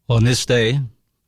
On this day,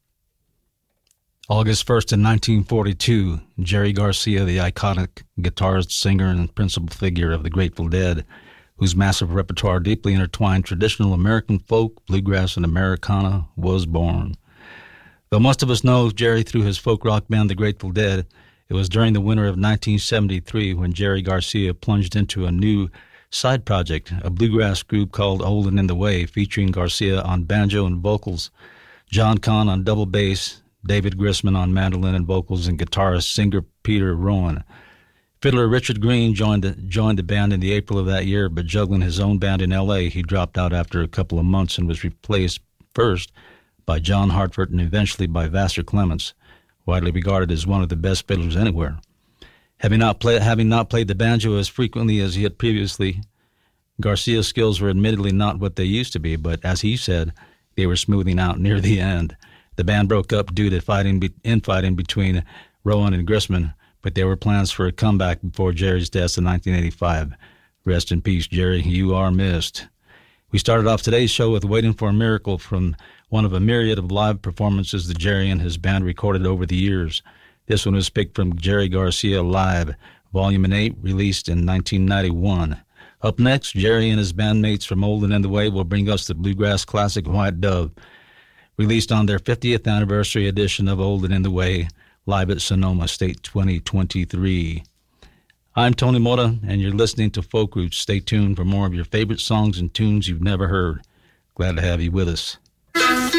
August 1st in 1942, Jerry Garcia, the iconic guitarist, singer, and principal figure of the Grateful Dead, whose massive repertoire deeply intertwined traditional American folk, bluegrass, and Americana, was born. Though most of us know Jerry through his folk rock band, the Grateful Dead, it was during the winter of 1973 when Jerry Garcia plunged into a new side project, a bluegrass group called Old and in the Way, featuring Garcia on banjo and vocals, John Kahn on double bass, David Grisman on mandolin and vocals, and guitarist singer Peter Rowan. Fiddler Richard Green joined the band in the April of that year, but juggling his own band in L.A., he dropped out after a couple of months and was replaced first by John Hartford and eventually by Vassar Clements, widely regarded as one of the best fiddlers anywhere. Having not played the banjo as frequently as he had previously, Garcia's skills were admittedly not what they used to be, but as he said, they were smoothing out near the end. The band broke up due to infighting between Rowan and Grisman, but there were plans for a comeback before Jerry's death in 1985. Rest in peace, Jerry. You are missed. We started off today's show with Waiting for a Miracle from one of a myriad of live performances that Jerry and his band recorded over the years. This one was picked from Jerry Garcia Live, Volume 8, released in 1991. Up next, Jerry and his bandmates from Old and in the Way will bring us the bluegrass classic White Dove, released on their 50th anniversary edition of Old and in the Way, live at Sonoma State 2023. I'm Tony Mota, and you're listening to Folk Roots. Stay tuned for more of your favorite songs and tunes you've never heard. Glad to have you with us.